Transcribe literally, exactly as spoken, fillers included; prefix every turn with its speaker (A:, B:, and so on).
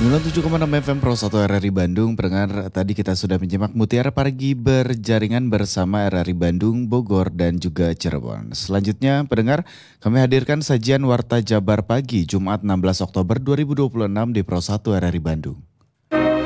A: sembilan puluh tujuh koma enam F M Pro satu R R I Bandung, pendengar tadi kita sudah menyimak Mutiara Pagi berjaringan bersama R R I Bandung, Bogor, dan juga Cirebon. Selanjutnya pendengar, kami hadirkan sajian Warta Jabar Pagi Jumat enam belas Oktober dua ribu dua puluh enam di Pro satu R R I Bandung.